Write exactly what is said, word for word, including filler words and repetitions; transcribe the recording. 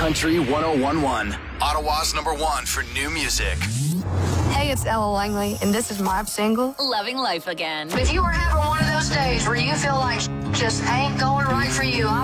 Country one oh one point one. Ottawa's number one for new music. Hey, it's Ella Langley, and this is my single, Loving Life Again. If you were having one of those days where you feel like just ain't going right for you,